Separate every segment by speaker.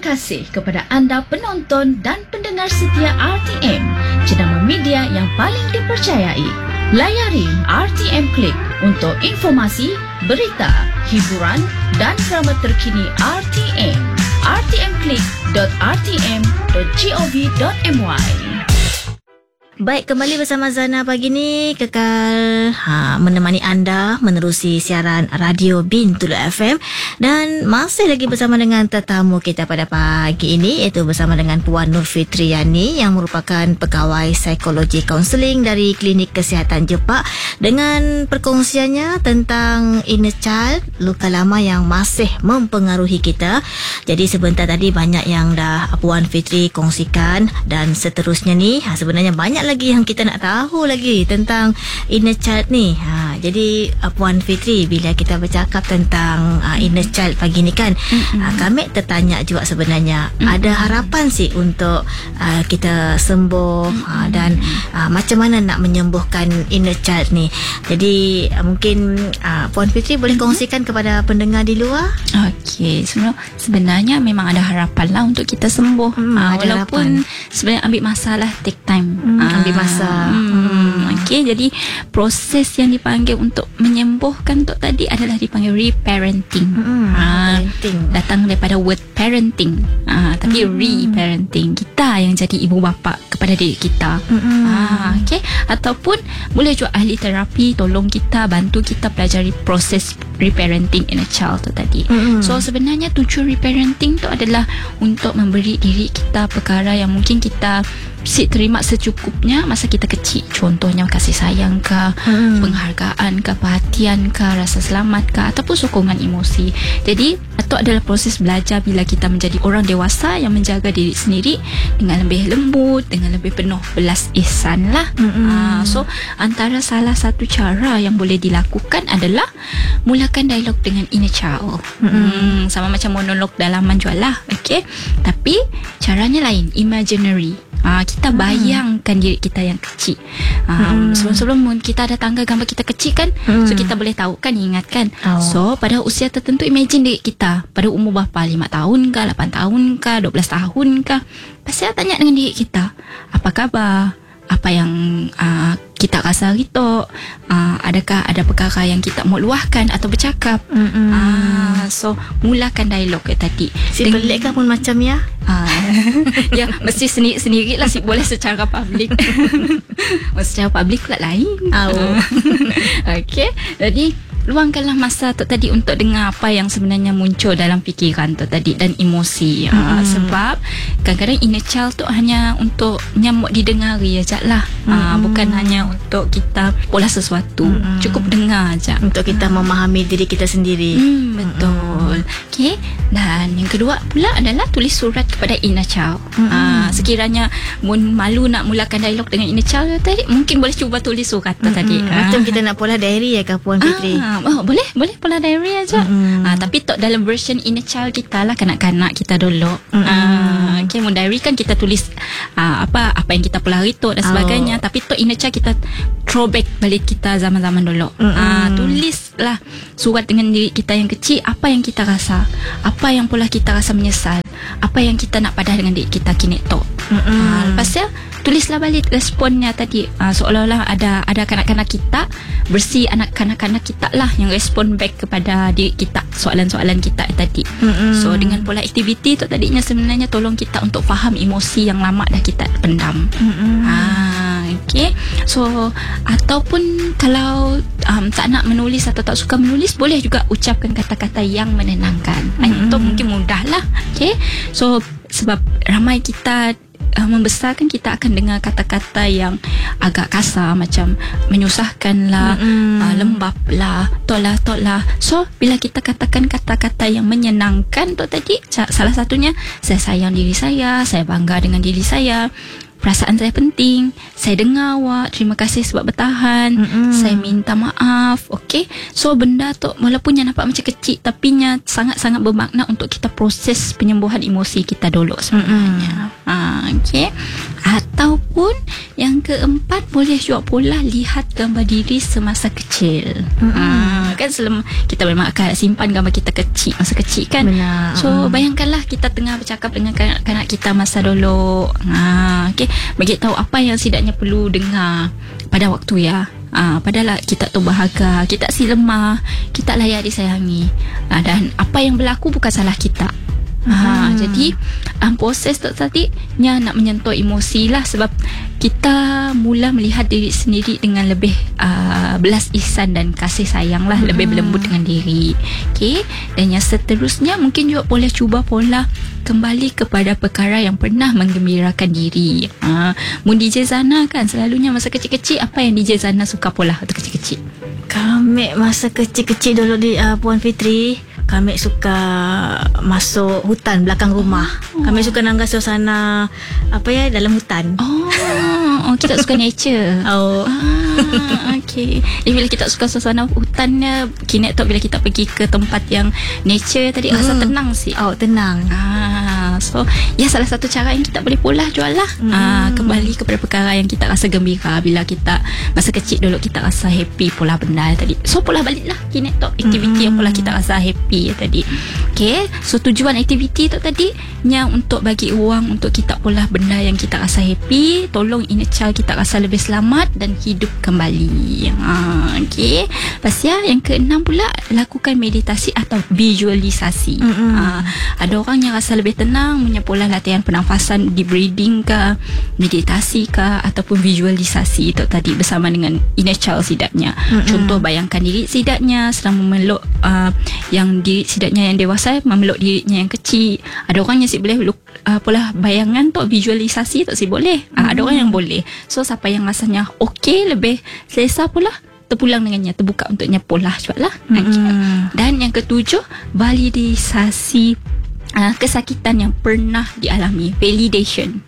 Speaker 1: kasih kepada anda penonton dan pendengar setia RTM, jenama media yang paling dipercayai. Layari RTM Klik untuk informasi, berita, hiburan dan drama terkini RTM. rtmklik.rtm.gov.my.
Speaker 2: Baik, kembali bersama Zana pagi ni, kekal menemani anda menerusi siaran Radio Bintulu FM, dan masih lagi bersama dengan tetamu kita pada pagi ini, iaitu bersama dengan Puan Nur Fitriani yang merupakan pegawai psikologi kaunseling dari Klinik Kesihatan Jepak, dengan perkongsiannya tentang inner child, luka lama yang masih mempengaruhi kita. Jadi sebentar tadi banyak yang dah Puan Fitri kongsikan, dan seterusnya ni sebenarnya banyak lagi yang kita nak tahu lagi tentang inner child ni. Jadi Puan Fitri, bila kita bercakap tentang inner child pagi ni kan, kami tertanya juga sebenarnya ada harapan sih untuk kita sembuh, dan macam mana nak menyembuhkan inner child ni. Jadi mungkin Puan Fitri boleh kongsikan kepada pendengar di luar.
Speaker 3: Okey, sebenarnya memang ada harapan lah untuk kita sembuh. Walaupun sebenarnya ambil masa lah, take time.
Speaker 2: Ambil masa.
Speaker 3: Okey, jadi proses yang dipanggil untuk menyembuhkan tu tadi adalah dipanggil reparenting. Datang daripada word parenting. Tapi reparenting, kita yang jadi ibu bapa kepada diri kita. Okey, ataupun boleh juga ahli terapi tolong kita, bantu kita pelajari proses reparenting in a child tu tadi. So sebenarnya tujuan reparenting tu adalah untuk memberi diri kita perkara yang mungkin kita terima secukupnya masa kita kecil. Contohnya kasih sayang ke, penghargaan ke, perhatian ke, rasa selamat ke, ataupun sokongan emosi. Jadi itu adalah proses belajar bila kita menjadi orang dewasa yang menjaga diri sendiri dengan lebih lembut, dengan lebih penuh belas ihsan lah. So antara salah satu cara yang boleh dilakukan adalah mulakan dialog dengan inner child. Sama macam monolog dalaman jual lah. Okay? Tapi caranya lain, imaginary. Kita bayangkan diri kita yang kecil. Sebelum kita ada tangga gambar kita kecil kan, so kita boleh tahu kan, ingat kan. So pada usia tertentu, imagine diri kita pada umur berapa, 5 tahun ke, 8 tahun ke, 12 tahun ke. Pasal tanya dengan diri kita, apa khabar, apa yang kita rasa hari tu, adakah ada perkara yang kita mau luahkan atau bercakap. So mulakan dialog tadi.
Speaker 2: Si pelik kan pun macam ya.
Speaker 3: Ya, mesti sendiri lah, boleh secara public. Secara public pula lain. Okey, jadi luangkanlah masa tu tadi untuk dengar apa yang sebenarnya muncul dalam fikiran tu tadi dan emosi. Sebab kadang-kadang inner child tu hanya untuk nyamuk didengari aja lah. Bukan hanya untuk kita pola sesuatu. Cukup dengar aja
Speaker 2: untuk kita memahami diri kita sendiri.
Speaker 3: Betul. Okey. Dan yang kedua pula adalah tulis surat kepada inner child. Sekiranya malu nak mulakan dialog dengan inner child tadi, mungkin boleh cuba tulis surat tu tadi.
Speaker 2: Macam kita nak pola diary ya kah Puan Fitri?
Speaker 3: Boleh pola diary aja. Tapi tok dalam version inner child kita lah, kanak-kanak kita dulu. Okay, mau diary kan kita tulis apa yang kita pola hari tu dan sebagainya. Tapi tok inner child kita throwback balik kita zaman-zaman dulu. Tulislah surat dengan diri kita yang kecil, apa yang kita rasa, apa yang pula kita rasa menyesal, apa yang kita nak padah dengan diri kita kini tok. Lepas ya, tulislah balik responnya tadi. Seolah-olah ada kanak-kanak kita, bersih anak kanak-kanak kita lah yang respon back kepada diri kita, soalan-soalan kita tadi. So dengan pola aktiviti tu tadinya sebenarnya tolong kita untuk faham emosi yang lama dah kita pendam. Okay. So ataupun kalau tak nak menulis atau tak suka menulis, boleh juga ucapkan kata-kata yang menenangkan. Itu mungkin mudah lah. Okay. So sebab ramai kita membesarkan, kita akan dengar kata-kata yang agak kasar, macam menyusahkan lah, lembab lah, tolak lah. So bila kita katakan kata-kata yang menyenangkan tu tadi, salah satunya saya sayang diri saya bangga dengan diri saya, perasaan saya penting, saya dengar awak, terima kasih sebab bertahan, saya minta maaf. Okay. So benda tu walaupun yang nampak macam kecil, tapi nya sangat-sangat bermakna untuk kita proses penyembuhan emosi kita dulu sebenarnya. Okay. Ataupun yang keempat, boleh juga pula lihat gambar diri semasa kecil. Kan kita memang akan simpan gambar kita kecil, masa kecil kan.
Speaker 2: Benar.
Speaker 3: So bayangkanlah kita tengah bercakap dengan kanak-kanak kita masa dulu. Okay, bagi tahu apa yang setidaknya perlu dengar pada waktu ya. Padahal kita tu bahagia, kita si lemah, kita layak disayangi, dan apa yang berlaku bukan salah kita. Jadi proses tu tadi nak menyentuh emosi lah, sebab kita mula melihat diri sendiri dengan lebih belas ihsan dan kasih sayang lah, lebih berlembut dengan diri. Okay? Dan yang seterusnya mungkin juga boleh cuba pola kembali kepada perkara yang pernah menggembirakan diri. Mun DJ Zana kan selalunya masa kecil-kecil, apa yang DJ Zana suka pola waktu kecil-kecil?
Speaker 2: Kami masa kecil-kecil dulu di Puan Fitri, kami suka masuk hutan belakang rumah. Kami suka nangga suasana dalam hutan.
Speaker 3: Kita suka nature. Okay. Jadi bila kita suka suasana hutannya, kini tu bila kita pergi ke tempat yang nature tadi, rasa tenang sih.
Speaker 2: Tenang.
Speaker 3: So salah satu cara yang kita boleh pola jual lah. Kembali kepada perkara yang kita rasa gembira. Bila kita masa kecil dulu kita rasa happy pola benda tadi, so pola balik lah kini tu aktiviti yang pola kita rasa happy tadi. Okay. So tujuan aktiviti tu tadi untuk bagi ruang untuk kita pola benda yang kita rasa happy, tolong inner child kita rasa lebih selamat dan hidup kembali. Okay. Lepas yang keenam pula, lakukan meditasi atau visualisasi. Ada orang yang rasa lebih tenang punya pola latihan pernafasan, deep breathing ke, meditasi ke, ataupun visualisasi itu tadi bersama dengan inner child sidaknya. Contoh, bayangkan diri sidaknya sedang memeluk yang diri sidaknya yang dewasa memeluk dirinya yang kecil. Ada orang yang boleh pola bayangan tu visualisasi tu boleh. Ada orang yang boleh. So siapa yang rasanya okey, lebih selesa pula, terpulang dengannya, terbuka untuknya pola juga lah. Dan yang ketujuh, validisasi kesakitan yang pernah dialami, validation.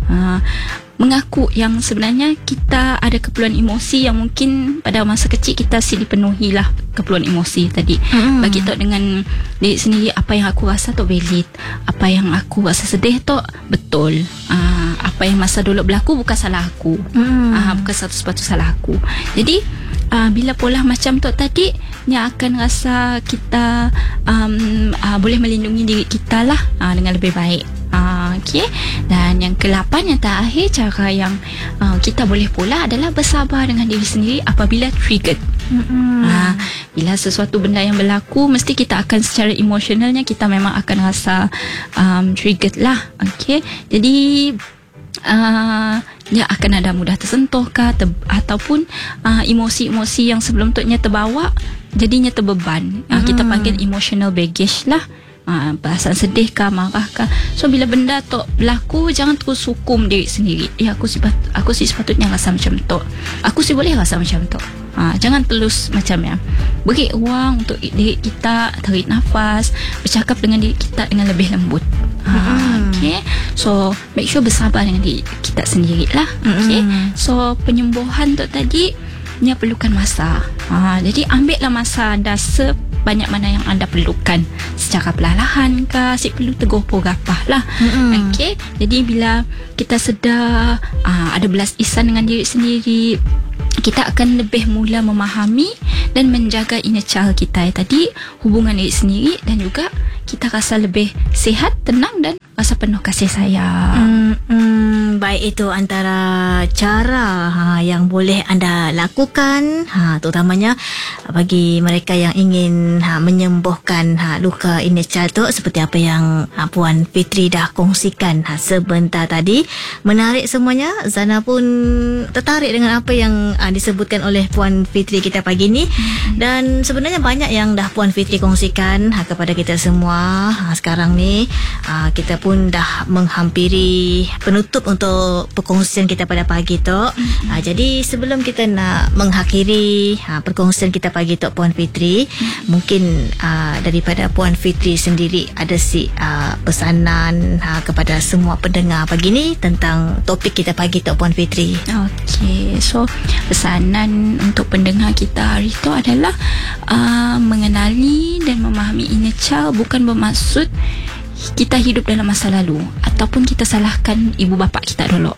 Speaker 3: Mengaku yang sebenarnya kita ada keperluan emosi yang mungkin pada masa kecil kita dipenuhi lah keperluan emosi tadi. Bagi tahu dengan diri sendiri, apa yang aku rasa tu valid, apa yang aku rasa sedih tu betul, apa yang masa dulu berlaku bukan salah aku, bukan satu sepatu salah aku. Jadi bila pola macam tu tadi, yang akan rasa kita boleh melindungi diri kita lah dengan lebih baik. Okay. Dan yang ke-8, yang terakhir, cara yang kita boleh pola adalah bersabar dengan diri sendiri apabila triggered. Bila sesuatu benda yang berlaku, mesti kita akan secara emosionalnya kita memang akan rasa triggered lah. Okay. Jadi akan ada mudah tersentuh ataupun emosi-emosi yang sebelum tu terbawa jadinya terbeban. Kita panggil emotional baggage lah. Perasaan sedih kah, marah kah. So bila benda tu berlaku, jangan terus hukum diri sendiri. Aku sepatutnya rasa macam tu, aku boleh rasa macam tu. Jangan terus macam beri ruang untuk diri kita, tarik nafas, bercakap dengan diri kita dengan lebih lembut. Okay. So make sure bersabar dengan diri kita sendiri lah. Okay. So penyembuhan tu tadi perlukan masa. Jadi ambillah masa anda sebanyak mana yang anda perlukan, secara perlahan ke, perlu teguh pogapah lah. Okay. Jadi bila kita sedar ada belas ihsan dengan diri sendiri, kita akan lebih mula memahami dan menjaga inner child kita tadi, hubungan diri sendiri, dan juga kita rasa lebih sihat, tenang dan rasa penuh kasih sayang.
Speaker 2: Baik, itu antara cara yang boleh anda lakukan, terutamanya bagi mereka yang ingin menyembuhkan luka inner child tu, seperti apa yang Puan Fitri dah kongsikan sebentar tadi. Menarik semuanya. Zana pun tertarik dengan apa yang disebutkan oleh Puan Fitri kita pagi ni. Dan sebenarnya banyak yang dah Puan Fitri kongsikan kepada kita semua. Sekarang ni kita pun dah menghampiri penutup untuk perkongsian kita pada pagi tu. Jadi sebelum kita nak mengakhiri perkongsian kita pagi tu, Puan Fitri, mungkin daripada Puan Fitri sendiri ada pesanan kepada semua pendengar pagi ni tentang topik kita pagi tu, Puan Fitri.
Speaker 3: Okay. So pesanan untuk pendengar kita hari tu adalah mengenali dan memahami inner child bukan bermaksud kita hidup dalam masa lalu ataupun kita salahkan ibu bapa kita dulu.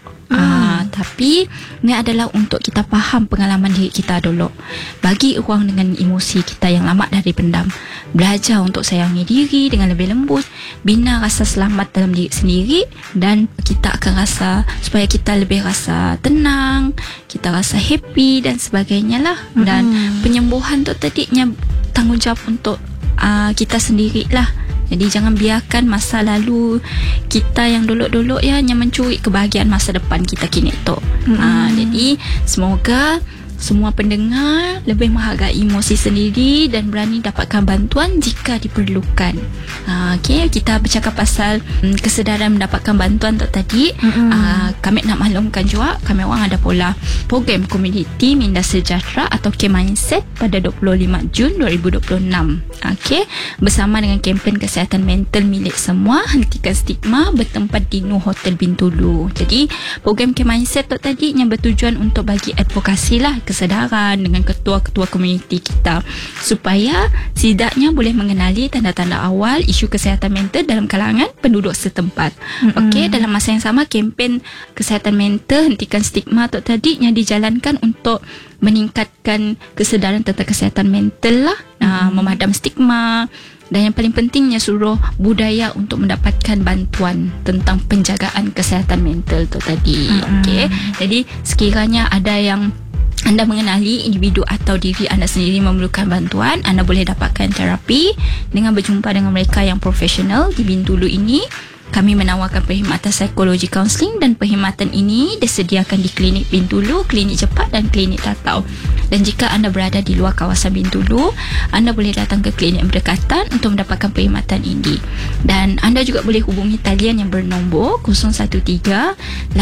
Speaker 3: Tapi ini adalah untuk kita faham pengalaman diri kita dulu, bagi ruang dengan emosi kita yang lama dari pendam, belajar untuk sayangi diri dengan lebih lembut, bina rasa selamat dalam diri sendiri, dan kita akan rasa supaya kita lebih rasa tenang, kita rasa happy dan sebagainya lah. Dan penyembuhan tu tadinya tanggungjawab untuk kita sendirilah. Jadi jangan biarkan masa lalu kita yang dulu-dulu hanya mencuri kebahagiaan masa depan kita kini tu. Jadi semoga semua pendengar lebih menghargai emosi sendiri dan berani dapatkan bantuan jika diperlukan. Okay, kita bercakap pasal kesedaran mendapatkan bantuan tu tadi. Kami nak maklumkan juga, kami orang ada pula program komuniti Minda Sejahtera atau K-Mindset pada 25 Jun 2026. Okay, bersama dengan kempen kesihatan mental milik semua, hentikan stigma, bertempat di Nur Hotel Bintulu. Jadi program K-Mindset tu tadi yang bertujuan untuk bagi advokasi lah, kesedaran dengan ketua-ketua komuniti kita supaya setidaknya boleh mengenali tanda-tanda awal isu kesihatan mental dalam kalangan penduduk setempat. Okey, dalam masa yang sama kempen kesihatan mental hentikan stigma tu tadi yang dijalankan untuk meningkatkan kesedaran tentang kesihatan mental lah, memadam stigma, dan yang paling pentingnya suruh budaya untuk mendapatkan bantuan tentang penjagaan kesihatan mental tu tadi. Okey, jadi sekiranya ada yang anda mengenali individu atau diri anda sendiri memerlukan bantuan, anda boleh dapatkan terapi dengan berjumpa dengan mereka yang profesional di Bintulu ini. Kami menawarkan perkhidmatan psikologi kaunseling dan perkhidmatan ini disediakan di klinik Bintulu, klinik cepat dan klinik Tatau. Dan jika anda berada di luar kawasan Bintulu, anda boleh datang ke klinik berdekatan untuk mendapatkan perkhidmatan ini. Dan anda juga boleh hubungi talian yang bernombor 013-835-0399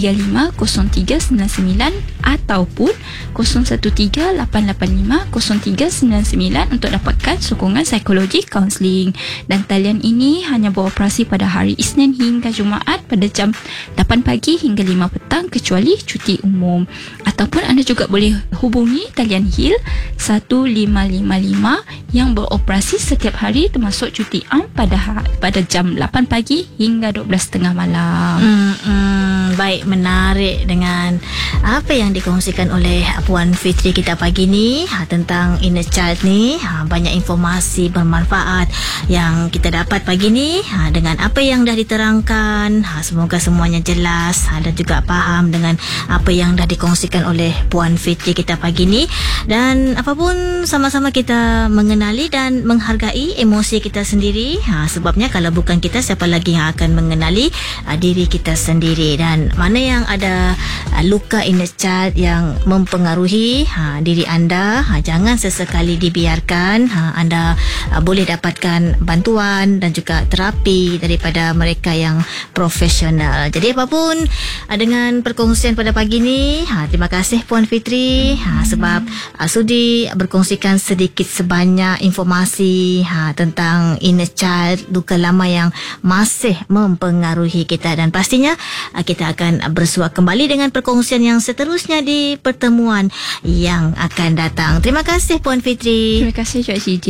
Speaker 3: ataupun 013-885-0399 untuk dapatkan sokongan psikologi kaunseling. Dan talian ini hanya beroperasi pada hari Isnin hingga Jumaat pada jam 8 pagi hingga 5 petang kecuali cuti umum. Ataupun anda juga boleh hubungi talian HIL 1555 yang beroperasi setiap hari termasuk cuti am pada jam 8 pagi hingga 12.30 malam.
Speaker 2: Baik, menarik dengan apa yang dikongsikan oleh Puan Fitri kita pagi ni tentang inner child ni. Banyak informasi bermanfaat yang kita dapat pagi ni dengan apa yang dah diterangkan. Semoga semuanya jelas dan juga faham dengan apa yang dah dikongsikan oleh Puan Fitri kita pagi ni. Dan apapun sama-sama kita mengenali dan menghargai emosi kita sendiri. Sebabnya kalau bukan kita, siapa lagi yang akan mengenali diri kita sendiri. Dan mana yang ada luka inner child yang mempengaruhi diri anda, jangan sesekali dibiarkan. Anda boleh dapatkan bantuan dan juga terapi daripada mereka yang profesional. Jadi apapun dengan perkongsian pada pagi ni, terima kasih Puan Fitri sebab sudi berkongsikan sedikit sebanyak informasi tentang inner child, luka lama yang masih mempengaruhi kita. Dan pastinya kita akan bersua kembali dengan perkongsian yang seterusnya di pertemuan yang akan datang. Terima kasih Puan Fitri.
Speaker 3: Terima kasih Cik CJ.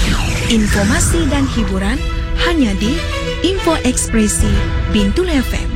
Speaker 4: Informasi dan hiburan hanya di Info Ekspresi Bintulu FM.